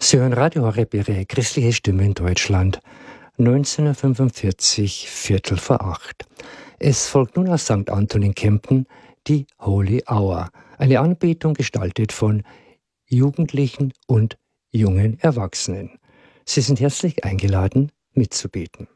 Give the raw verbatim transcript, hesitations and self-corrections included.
Sie hören Radio Horeb, Ihre christliche Stimme in Deutschland, neunzehnhundertfünfundvierzig, Viertel vor acht. Es folgt nun aus Sankt Anton in Kempten die Holy Hour, eine Anbetung gestaltet von Jugendlichen und jungen Erwachsenen. Sie sind herzlich eingeladen, mitzubeten.